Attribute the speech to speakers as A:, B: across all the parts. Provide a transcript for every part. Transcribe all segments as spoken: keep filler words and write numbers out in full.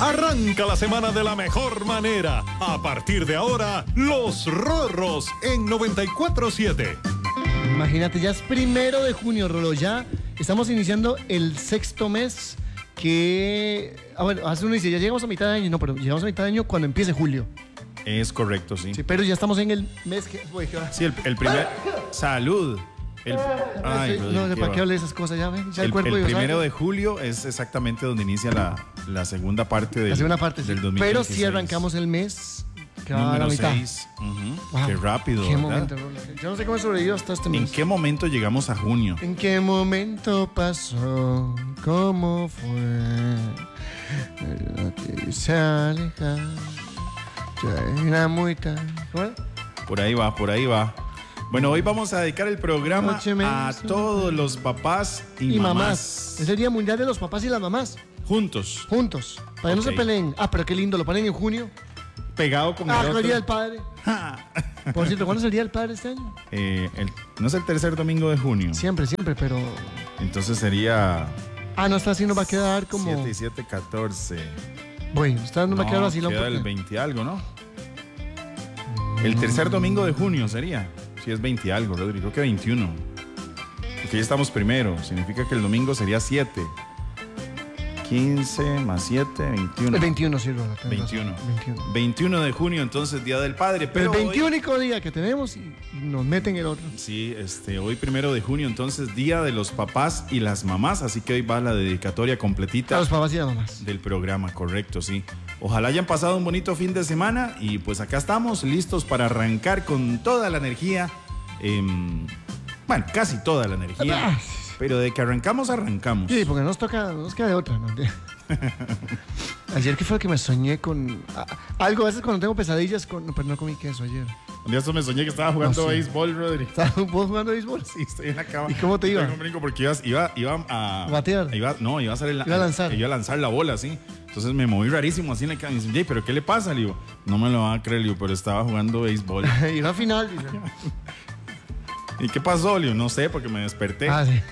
A: Arranca la semana de la mejor manera. A partir de ahora, Los Rorros en noventa y cuatro siete.
B: Imagínate, ya es primero de junio, Rolo. Ya estamos iniciando el sexto mes que... Ah, bueno, hace uno dice, ya llegamos a mitad de año. No, pero llegamos a mitad de año cuando empiece julio.
C: Es correcto, sí.
B: Sí, pero ya estamos en el mes que... Uy, ¿qué hora?
C: Sí, el, el primer... ¡Salud! El, ay,
B: no, no sé para qué hable esas cosas ya, ¿ven? Ya el,
C: el,
B: cuerpo
C: el
B: Dios
C: primero
B: sabe.
C: De julio es exactamente donde inicia la, la segunda parte del,
B: la segunda parte,
C: del
B: sí.
C: dos mil dieciséis.
B: Pero sí arrancamos el mes que va a la
C: número
B: mitad.
C: seis. Uh-huh.
B: Wow.
C: Qué rápido,
B: ¿Qué
C: ¿verdad?
B: momento, Rolo? Yo no sé cómo he sobrevivido hasta este mes.
C: ¿En qué momento llegamos a junio?
B: ¿En qué momento pasó? ¿Cómo fue? Lo que se aleja. Ya era muy tarde. ¿Cómo era?
C: Por ahí va, por ahí va. Bueno, hoy vamos a dedicar el programa a todos los papás y,
B: y
C: mamás.
B: mamás. Es el Día Mundial de los Papás y las Mamás.
C: Juntos.
B: Juntos. Para que
C: Ok.
B: no se peleen. Ah, pero qué lindo, lo ponen en junio.
C: Pegado con
B: Ah,
C: el
B: con
C: otro.
B: el Día del Padre. Por cierto, ¿cuándo es el Día del Padre este año?
C: Eh, el- no es el tercer domingo de junio.
B: Siempre, siempre, pero...
C: Entonces sería
B: Ah, no, esta así nos va a quedar como...
C: siete y siete, catorce.
B: Bueno, esta no, me va a quedar así.
C: Queda el veinte algo, ¿no? El tercer domingo de junio sería. Si es veinte algo, Rodrigo. Creo que veintiuno. Porque ya estamos primero. Significa que el domingo sería siete. quince más siete, veintiuno.
B: El veintiuno, sí, Rolo, tenés
C: veintiuno.
B: razón, veintiuno.
C: veintiuno de junio, entonces, Día del Padre. Pero
B: el
C: hoy-
B: veintiúnico día que tenemos y y nos meten el otro.
C: Sí, este, hoy primero de junio, entonces, Día de los Papás y las Mamás. Así que hoy va la dedicatoria completita
B: A los papás y las mamás.
C: del programa, correcto, sí. Ojalá hayan pasado un bonito fin de semana y pues acá estamos listos para arrancar con toda la energía. em, bueno, casi toda la energía. Pero de que arrancamos, arrancamos.
B: Sí, porque nos toca, nos queda de otra. ¿No? Ayer, ¿qué fue lo que me soñé con? Ah, algo, a veces cuando tengo pesadillas, con, no, pero no comí queso ayer.
C: Un día esto me soñé que estaba jugando
B: No, sí.
C: béisbol, Rodri.
B: ¿Estabas vos jugando béisbol?
C: Sí, estoy en la cama.
B: ¿Y cómo te iba?
C: Tengo un brinco porque iba, iba, iba a...
B: ¿Batear?
C: Iba, no, iba a hacer el,
B: Iba a lanzar.
C: Iba a lanzar la bola, sí. Entonces me moví rarísimo así en la cama. Y dicen, "Jay, ¿pero qué le pasa?" Le digo, no me lo van a creer, le digo, pero estaba jugando béisbol.
B: Y la final, dice.
C: ¿Y qué pasó, Leo? No sé, porque me desperté.
B: Ah, sí.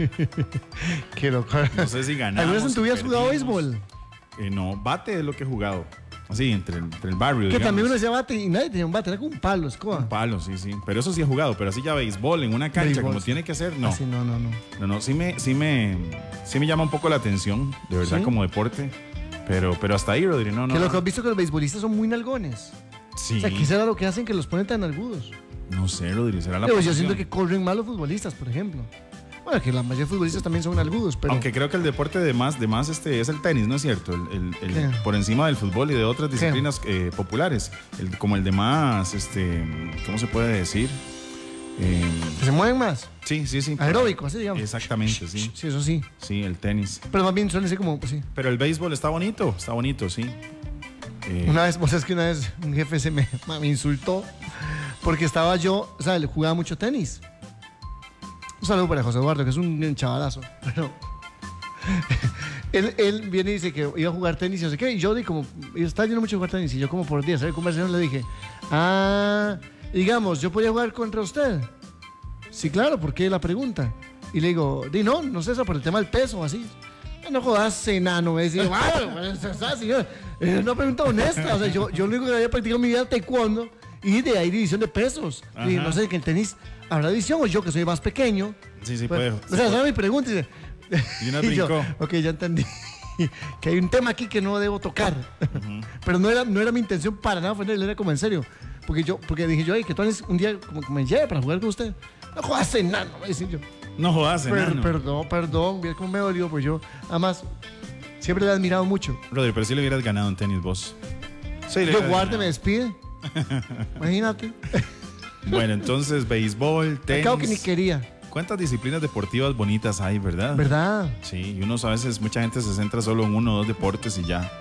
B: Qué loco.
C: No sé si ganamos.
B: ¿Alguna vez en tu vida has
C: si
B: jugado
C: perdimos.
B: béisbol?
C: Eh, no, bate es lo que he jugado. Así, entre el, entre el barrio,
B: Que
C: digamos.
B: también uno decía bate y nadie tenía un bate, era como un palo, escoba.
C: Un palo, sí, sí. Pero eso sí he jugado. Pero así ya béisbol en una cancha,
B: Béisbol,
C: como
B: sí.
C: tiene que ser, no.
B: Así, no, no, no.
C: No, no, sí me, sí me, sí me llama un poco la atención, de verdad,
B: ¿Sí?
C: como deporte. Pero, pero hasta ahí, Rodri, no, no.
B: Que lo que has visto que los beisbolistas son muy nalgones.
C: Sí.
B: O sea, ¿qué será lo que hacen que los ponen tan nalgudos?
C: No sé, Rodri, será la
B: Pero yo
C: posición.
B: siento que corren mal los futbolistas, por ejemplo. Bueno, que la mayoría de futbolistas también son nalgudos, pero...
C: Aunque creo que el deporte de más, de más este, es el tenis, ¿no es cierto? El, el- el-
B: ¿Qué?
C: por encima del fútbol y de otras disciplinas eh, populares. El- como el de más, este, ¿cómo se puede decir? Eh,
B: que se mueven más.
C: sí, sí, sí.
B: Aeróbico, así digamos.
C: Exactamente, sí.
B: Sí, eso sí.
C: Sí, el tenis.
B: Pero más bien suele ser como, pues sí.
C: Pero el béisbol está bonito, está bonito, sí. Eh,
B: Una vez, vos sabes que una vez un jefe se me, me insultó porque estaba yo, o sea, él jugaba mucho tenis. Un saludo para José Eduardo, que es un chavalazo. Pero él, él viene y dice que iba a jugar tenis y no sé qué. Y yo di como, y estaba yendo mucho a jugar tenis. Y yo como por días, ¿sabes? Conversación le dije, ah, digamos, ¿yo podía jugar contra usted? Sí, claro, ¿por qué la pregunta? Y le digo, di no, no sé eso, por el tema del peso, así. No jodas, enano, me decía, bueno, es una pregunta honesta. O sea, yo, yo lo único que había practicado en mi vida era taekwondo y de ahí división de pesos. Y no sé, que en tenis habrá división o yo que soy más pequeño.
C: sí, sí,
B: Pues,
C: puede.
B: o sea, esa es mi pregunta. Y, dice-
C: Y una
B: y yo,
C: brincó.
B: ok, ya entendí. Que hay un tema aquí que no debo tocar. Pero no era, no era mi intención para nada, fue, era como en serio. Porque yo, porque dije yo, ay, que tú un día como que me lleve para jugar con usted. No jodas, enano, me decía yo.
C: No jodas,
B: Per-
C: enano.
B: perdón, perdón, mira cómo me dolió, pues yo, además, siempre le he admirado mucho.
C: Rodri, pero si le hubieras ganado en tenis vos. Sí, le
B: Yo
C: hubieras
B: guarde, me
C: ganado.
B: despide. Imagínate.
C: Bueno, entonces, béisbol, tenis.
B: Acabo que ni quería.
C: ¿Cuántas disciplinas deportivas bonitas hay, verdad?
B: ¿Verdad?
C: Sí, y uno a veces, mucha gente se centra solo en uno o dos deportes y ya.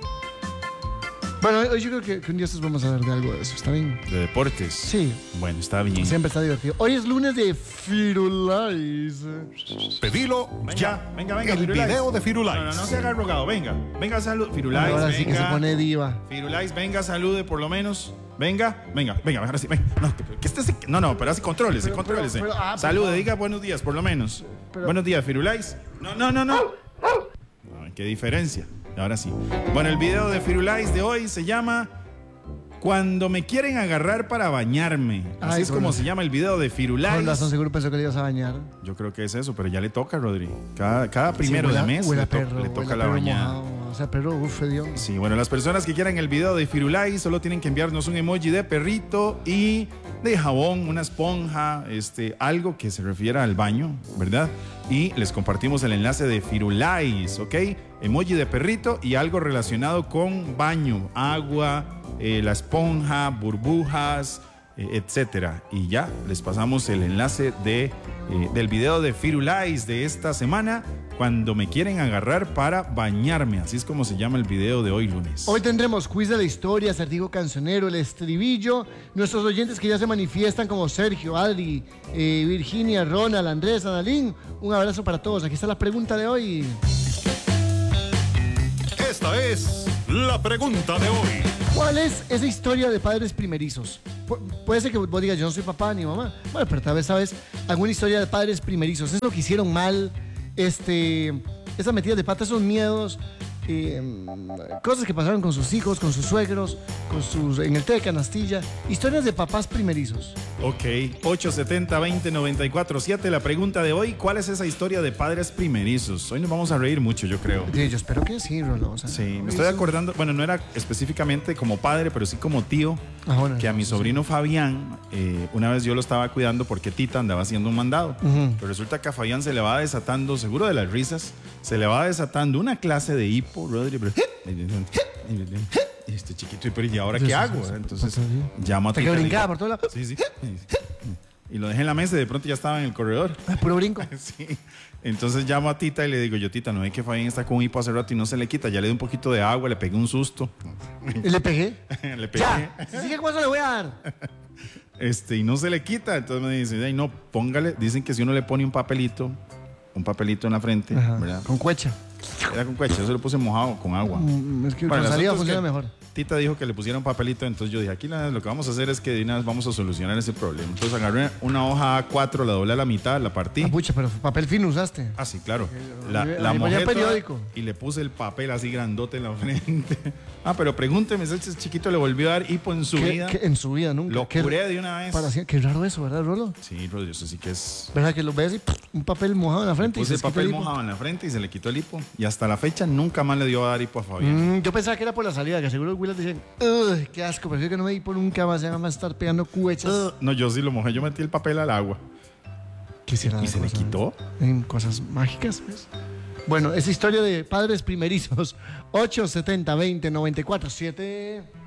B: Bueno, hoy yo creo que, que un día estos vamos a hablar de algo de eso, ¿está bien?
C: De deportes.
B: Sí,
C: Bueno, está bien.
B: siempre está divertido. Hoy es lunes de Firulais.
A: Pedilo ya.
C: Venga, venga,
A: el
C: Firulais.
A: video de Firulais.
C: No, no, no se haga rogado. Venga, venga, salud. Firulais,
B: Ahora
C: venga.
B: sí que se pone diva.
C: Firulais, venga, salude por lo menos. Venga, venga, venga, ahora sí, venga. No, que, que esté, no, no, pero así, contrólese,
B: Pero,
C: contrólese.
B: pero, pero, ah,
C: Salude,
B: pero-
C: diga buenos días, por lo menos.
B: Pero-
C: Buenos días, Firulais. No, no, no, no. Ay, qué diferencia. Ahora sí. Bueno, el video de Firulais de hoy se llama Cuando me quieren agarrar para bañarme. Así
B: Ay,
C: es como
B: bueno.
C: se llama el video de Firulais.
B: Con razón, seguro pensó que le ibas a bañar.
C: Yo creo que es eso, pero ya le toca, Rodri. Cada, cada primero
B: Sí, huele a-
C: de mes
B: huele
C: le,
B: a
C: to-
B: perro,
C: le toca
B: huele a
C: la
B: perro
C: bañada.
B: mojado. O sea, perro, uff, Dios.
C: Sí, bueno, las personas que quieran el video de Firulais solo tienen que enviarnos un emoji de perrito y de jabón, una esponja, este, algo que se refiera al baño, ¿verdad? Y les compartimos el enlace de Firulais, ¿ok? Emoji de perrito y algo relacionado con baño, agua, eh, la esponja, burbujas, eh, etcétera. Y ya les pasamos el enlace de, eh, del video de Firulais de esta semana. Cuando me quieren agarrar para bañarme. Así es como se llama el video de hoy lunes.
B: Hoy tendremos quiz de la historia, acertijo cancionero, el estribillo. Nuestros oyentes que ya se manifiestan como Sergio, Adri, eh, Virginia, Ronald, Andrés, Adalín. Un abrazo para todos. Aquí está la pregunta de hoy.
A: Esta es la pregunta de hoy.
B: ¿Cuál es esa historia de padres primerizos? Pu- puede ser que vos digas, yo no soy papá ni mamá. Bueno, pero tal vez sabes alguna historia de padres primerizos. Es lo que hicieron mal, este, esas metidas de pata, esos miedos, eh, cosas que pasaron con sus hijos, con sus suegros, con sus, en el té de canastilla. Historias de papás primerizos.
C: Ok, ocho setenta, veinte, noventa y cuatro, siete. La pregunta de hoy, ¿cuál es esa historia de padres primerizos? Hoy nos vamos a reír mucho, yo creo.
B: Sí, yo espero que sí, Rolo. O sea,
C: Sí, me estoy acordando, bueno, no era específicamente como padre, pero sí como tío,
B: Ah, bueno,
C: que a mi
B: sí.
C: sobrino Fabián, eh, una vez yo lo estaba cuidando porque Tita andaba haciendo un mandado.
B: Ujú.
C: Pero resulta que a Fabián se le va desatando, seguro de las risas, se le va desatando una clase de hipo, Rodri, pero- y este chiquito, ¿y pero ¿y ahora qué hago? Entonces llamo a
B: Hasta que
C: Tita. y le
B: brincaba
C: digo,
B: por todos lados.
C: Sí, sí. Y lo dejé en la mesa y de pronto ya estaba en el corredor.
B: Ah, puro brinco.
C: Sí. Entonces llamo a Tita y le digo, yo, Tita, no ve que Fabián está con un hipo hace rato y no se le quita. Ya le di un poquito de agua, le pegué un susto.
B: Y le pegué.
C: le pegué.
B: Ya, si sigue con eso le voy a dar.
C: Este, y no se le quita. Entonces me dice, ay, no, póngale. Dicen que si uno le pone un papelito, un papelito en la frente,
B: Ajá,
C: ¿verdad?
B: con cuecha.
C: Era con cuecha, eso lo puse mojado con agua.
B: Mm, Es que
C: Bueno,
B: con
C: el
B: saliva
C: asunto es
B: funciona
C: que
B: mejor.
C: Tita dijo que le pusiera un papelito, entonces yo dije, aquí la- lo que vamos a hacer es que de una vez vamos a solucionar ese problema. Entonces agarré una hoja A cuatro, la doblé a la mitad, la partí.
B: Ah, pucha, pero papel fino usaste.
C: Ah, sí, claro. La,
B: A mí-
C: la
B: a mí me ponía
C: mojé toda
B: periódico.
C: y le puse el papel así grandote en la frente. Ah, pero pregúnteme, ese chiquito le volvió a dar hipo en su
B: ¿Qué-
C: vida.
B: qué- en su vida nunca.
C: Lo
B: Qué-
C: curé de una vez.
B: para hacer- Qué raro eso, ¿verdad, Rolo?
C: Sí, Rodri, eso sí que es...
B: ¿Verdad que lo ves y un papel mojado en la frente? y
C: Puse
B: se
C: el
B: quita el
C: papel
B: hipo?
C: mojado en la frente y se le quitó el hipo. Y hasta la fecha nunca más le dio a dar hipo a Fabián.
B: Mm, yo pensaba que era por la salida, que seguro los Willas decían, "Ugh, qué asco, prefiero que no me di por nunca más, ya nada más estar pegando cuechas.
C: Uh, no, yo sí lo mojé. Yo metí el papel al agua.
B: Quisiera
C: ¿Y se le
B: cosas-
C: quitó?
B: En cosas mágicas, ¿ves? Bueno, esa historia de padres primerizos. ocho setenta, veinte, noventa y cuatro, siete.